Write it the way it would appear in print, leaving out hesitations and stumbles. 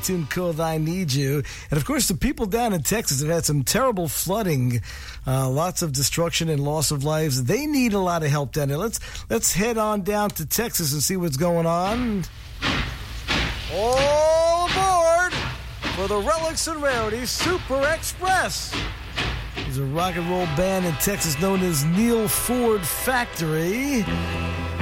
tune called I Need You. And of course, the people down in Texas have had some terrible flooding, lots of destruction and loss of lives. They need a lot of help down there. Let's head on down to Texas and see what's going on. All aboard for the Relics and Rarities Super Express. There's a rock and roll band in Texas known as Neil Ford Factory.